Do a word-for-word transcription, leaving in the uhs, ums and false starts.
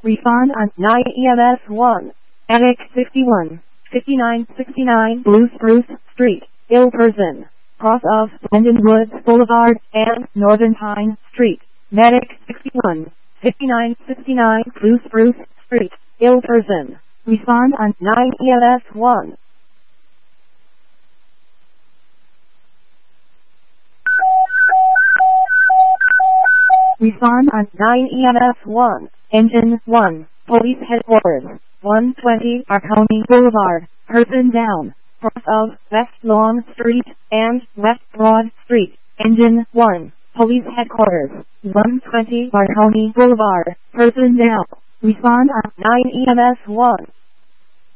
Respond on nine E M S one. Attic sixty-one, fifty-nine sixty-nine Blue Spruce Street, Ill Person. Cross of Linden Woods Boulevard and Northern Pine Street. Medic sixty-one, fifty-nine sixty-nine Blue Spruce Street, Ill Person. Respond on nine E M S one. Respond on nine E M S one. Engine one. Police Headquarters. one twenty Arcony Boulevard. Person down. Cross of West Long Street and West Broad Street. Engine one. Police Headquarters. one twenty Marconi Boulevard. Person down. Respond on nine E M S one.